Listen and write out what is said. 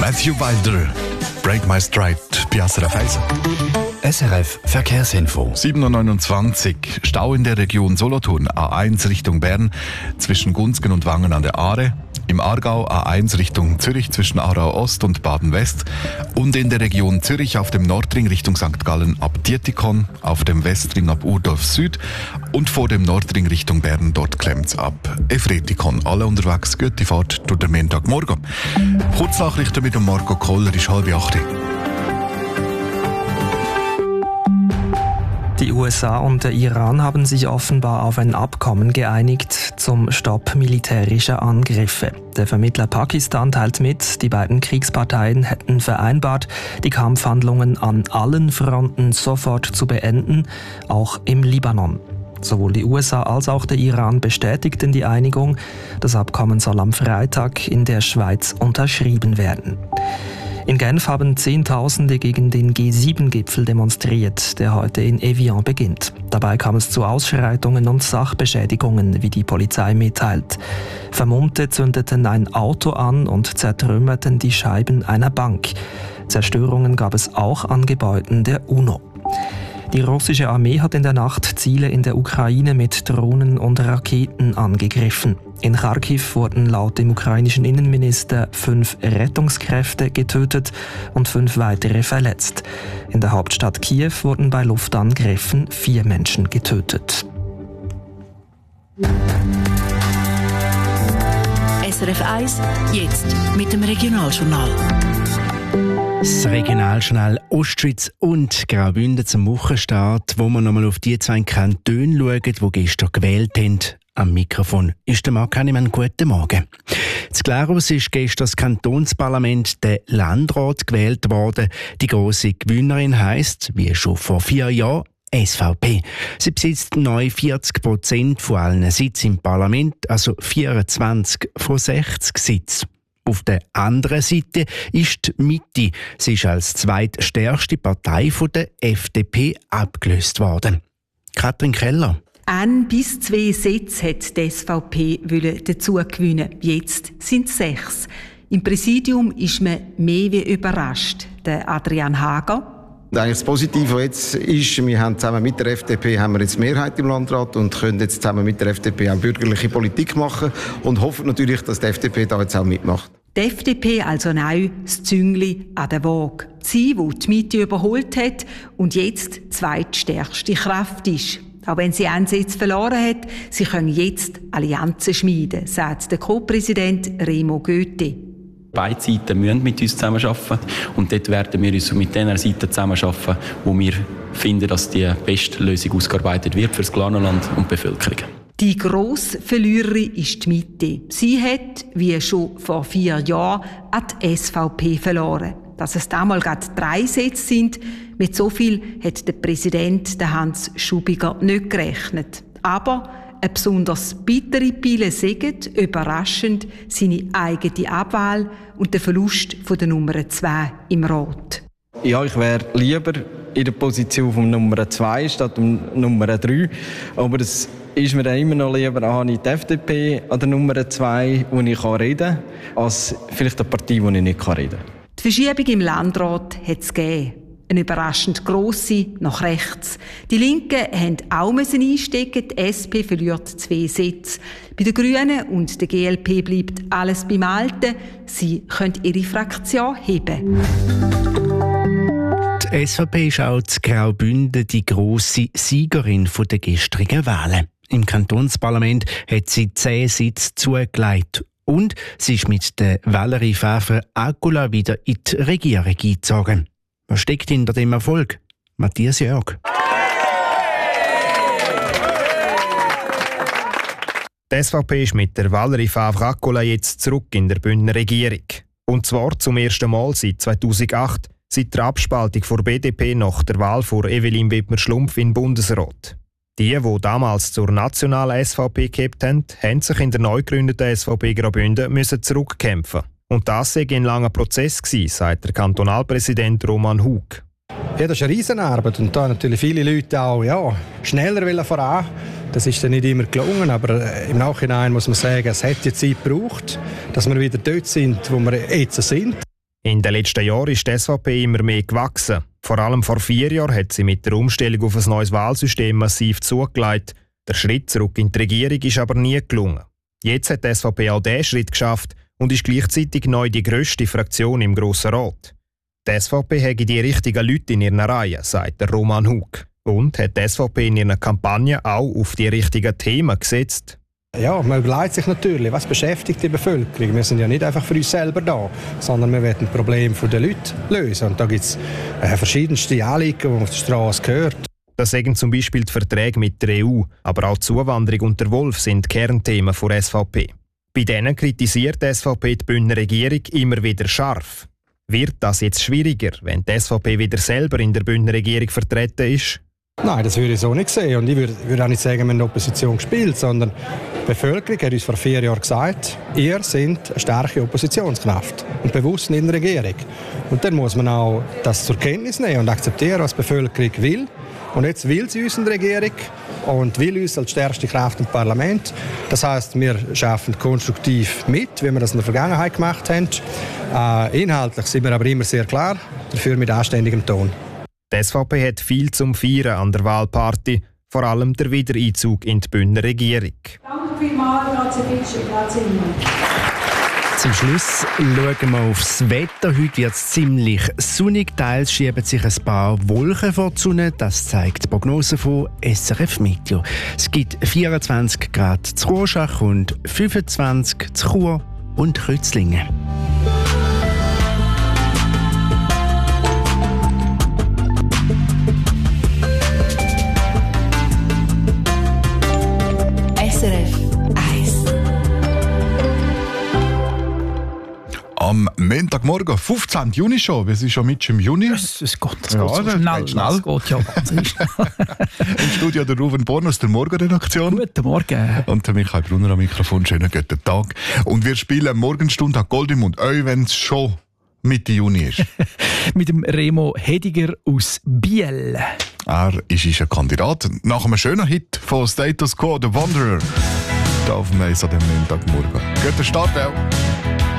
Matthew Wilder, Break My Stride, bei SRF 1. SRF Verkehrsinfo. 7:29 Stau in der Region Solothurn, A1 Richtung Bern, zwischen Gunzgen und Wangen an der Aare. Im Aargau A1 Richtung Zürich zwischen Aarau Ost und Baden West. Und in der Region Zürich auf dem Nordring Richtung St. Gallen ab Dietikon, auf dem Westring ab Urdorf Süd und vor dem Nordring Richtung Bern, dort klemmt's ab Efretikon. Alle unterwegs, gute Fahrt durch den Montagmorgen. Kurznachrichten mit dem Marco Koller, ist 7:30. Die USA und der Iran haben sich offenbar auf ein Abkommen geeinigt zum Stopp militärischer Angriffe. Der Vermittler Pakistan teilt mit, die beiden Kriegsparteien hätten vereinbart, die Kampfhandlungen an allen Fronten sofort zu beenden, auch im Libanon. Sowohl die USA als auch der Iran bestätigten die Einigung. Das Abkommen soll am Freitag in der Schweiz unterschrieben werden. In Genf haben Zehntausende gegen den G7-Gipfel demonstriert, der heute in Evian beginnt. Dabei kam es zu Ausschreitungen und Sachbeschädigungen, wie die Polizei mitteilt. Vermummte zündeten ein Auto an und zertrümmerten die Scheiben einer Bank. Zerstörungen gab es auch an Gebäuden der UNO. Die russische Armee hat in der Nacht Ziele in der Ukraine mit Drohnen und Raketen angegriffen. In Kharkiv wurden laut dem ukrainischen Innenminister 5 Rettungskräfte getötet und 5 weitere verletzt. In der Hauptstadt Kiew wurden bei Luftangriffen 4 Menschen getötet. SRF 1, jetzt mit dem Regionaljournal. Das Regionaljournal Ostschweiz und Graubünden zum Wochenstart, wo wir nochmal auf die 2 Kantone schauen, die gestern gewählt haben. Am Mikrofon ist der Marc Hannemann. Guten Morgen. In Glarus ist gestern das Kantonsparlament der Landrat gewählt worden. Die grosse Gewinnerin heisst, wie schon vor 4 Jahren, SVP. Sie besitzt neu 40% von allen Sitzen im Parlament, also 24 von 60 Sitzen. Auf der anderen Seite ist die Mitte. Sie ist als zweitstärkste Partei von der FDP abgelöst worden. Katrin Keller. 1 bis 2 Sitze hat die SVP dazu gewinnen. Jetzt sind es 6. Im Präsidium ist man mehr wie überrascht. Der Adrian Hager. Eigentlich das Positive jetzt ist, wir haben zusammen mit der FDP jetzt Mehrheit im Landrat und können jetzt zusammen mit der FDP auch bürgerliche Politik machen und hoffen natürlich, dass die FDP da jetzt auch mitmacht. Die FDP also neu das Züngli an der Waage. Sie, die Mitte überholt hat und jetzt zweitstärkste Kraft ist. Auch wenn sie einen Sitz verloren hat, sie können jetzt Allianzen schmieden, sagt der Co-Präsident Remo Goethe. Beide Seiten müssen mit uns zusammenarbeiten und dort werden wir uns mit den Seiten zusammenarbeiten, wo wir finden, dass die beste Lösung ausgearbeitet wird für das Glarnerland und die Bevölkerung. Die grosse Verliererin ist die Mitte. Sie hat, wie schon vor 4 Jahren, an die SVP verloren. Dass es damals gerade 3 Sitze sind, mit so viel hat der Präsident Hans Schubiger nicht gerechnet. Aber eine besonders bittere Pille sagt, überraschend, seine eigene Abwahl und der Verlust von der Nummer 2 im Rat. Ja, ich wäre lieber in der Position von Nummer 2 statt Nummer 3. Aber das ist mir dann immer noch lieber, habe ich die FDP an der Nummer 2, wo ich reden kann, als vielleicht eine Partei, wo ich nicht reden kann. Die Verschiebung im Landrat hat es gegeben. Eine überraschend grosse nach rechts. Die Linken mussten auch einstecken. Die SP verliert 2 Sitze. Bei den Grünen und der GLP bleibt alles beim Alten. Sie können ihre Fraktion heben. Die SVP ist auch in Graubünden die grosse Siegerin der gestrigen Wahlen. Im Kantonsparlament hat sie 10 Sitze zugelegt. Und sie ist mit der Valerie Favre-Akula wieder in die Regierung eingezogen. Was steckt hinter dem Erfolg? Matthias Jörg. Die SVP ist mit der Valerie Favre-Akula jetzt zurück in der Bündner Regierung. Und zwar zum ersten Mal seit 2008, seit der Abspaltung der BDP nach der Wahl von Evelyn Wittmer-Schlumpf in den Bundesrat. Die damals zur nationalen SVP gehabt haben, haben sich in der neu gegründeten SVP Graubünden zurückkämpfen. Und das sei ein langer Prozess gewesen, sagt der Kantonalpräsident Roman Hug. Ja, das ist eine Riesenarbeit und da natürlich viele Leute auch schneller voran. Das ist dann nicht immer gelungen, aber im Nachhinein muss man sagen, es hat die Zeit gebraucht, dass wir wieder dort sind, wo wir jetzt sind. In den letzten Jahren ist die SVP immer mehr gewachsen. Vor allem vor 4 Jahren hat sie mit der Umstellung auf ein neues Wahlsystem massiv zugelegt. Der Schritt zurück in die Regierung ist aber nie gelungen. Jetzt hat die SVP auch diesen Schritt geschafft und ist gleichzeitig neu die grösste Fraktion im Grossen Rat. Die SVP hat die richtigen Leute in ihren Reihen, sagt der Roman Hug. Und hat die SVP in ihrer Kampagne auch auf die richtigen Themen gesetzt. Ja, man überlegt sich natürlich, was beschäftigt die Bevölkerung. Wir sind ja nicht einfach für uns selber da, sondern wir wollen ein Problem der Leute lösen. Und da gibt es verschiedenste Anliegen, die man auf der Straße hört. Das sind zum Beispiel die Verträge mit der EU, aber auch die Zuwanderung und der Wolf sind Kernthemen der SVP. Bei denen kritisiert die SVP die Bündner Regierung immer wieder scharf. Wird das jetzt schwieriger, wenn die SVP wieder selber in der Bündner Regierung vertreten ist? Nein, das würde ich so nicht sehen. Und ich würde auch nicht sagen, wir haben in der Opposition gespielt, sondern die Bevölkerung hat uns vor 4 Jahren gesagt, ihr seid eine starke Oppositionskraft und bewusst in der Regierung. Und dann muss man auch das zur Kenntnis nehmen und akzeptieren, was die Bevölkerung will. Und jetzt will sie uns in der Regierung und will uns als stärkste Kraft im Parlament. Das heisst, wir arbeiten konstruktiv mit, wie wir das in der Vergangenheit gemacht haben. Inhaltlich sind wir aber immer sehr klar, dafür mit anständigem Ton. Die SVP hat viel zum Feiern an der Wahlparty, vor allem der Wiedereinzug in die Bündner Regierung. Danke vielmals, grazie Fischer, grazie Ihnen. Zum Schluss schauen wir aufs Wetter. Heute wird es ziemlich sonnig. Teils schieben sich ein paar Wolken vor die Sonne. Das zeigt die Prognose von SRF Meteo. Es gibt 24 Grad zu Rorschach und 25 zu Chur und Kreuzlingen. Am Montagmorgen, 15. Juni schon. Wir sind schon mit im Juni. Es geht so schnell. Es geht ja ganz schnell. Im Studio der Ruven Born aus der Morgenredaktion. Guten Morgen. Und der Michael Brunner am Mikrofon. Schönen guten Tag. Und wir spielen Morgenstunde Gold im Mund. Auch wenn es schon Mitte Juni ist. Mit dem Remo Hediger aus Biel. Er ist ein Kandidat. Nach einem schönen Hit von Status Quo, The Wanderer. Da auf dem Eis an dem Montagmorgen. Guten Start auch.